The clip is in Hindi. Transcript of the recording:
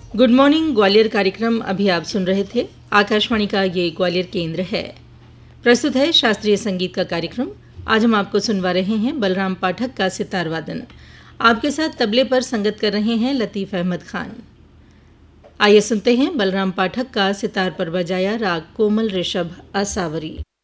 गुड मॉर्निंग ग्वालियर कार्यक्रम अभी आप सुन रहे थे। आकाशवाणी का ये ग्वालियर केंद्र है। प्रस्तुत है शास्त्रीय संगीत का कार्यक्रम। आज हम आपको सुनवा रहे हैं बलराम पाठक का सितार वादन। आपके साथ तबले पर संगत कर रहे हैं लतीफ़ अहमद खान। आइए सुनते हैं बलराम पाठक का सितार पर बजाया राग कोमल ऋषभ आसावरी।